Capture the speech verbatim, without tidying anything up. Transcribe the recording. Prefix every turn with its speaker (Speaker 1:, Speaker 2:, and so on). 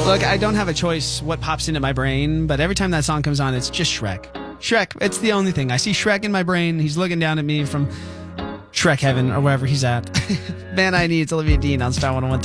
Speaker 1: Look, I don't have a choice what pops into my brain, but every time that song comes on, it's just Shrek. Shrek, it's the only thing. I see Shrek in my brain. He's looking down at me from Shrek Heaven or wherever he's at. Man, I Need. It's Olivia Dean on Star one oh one.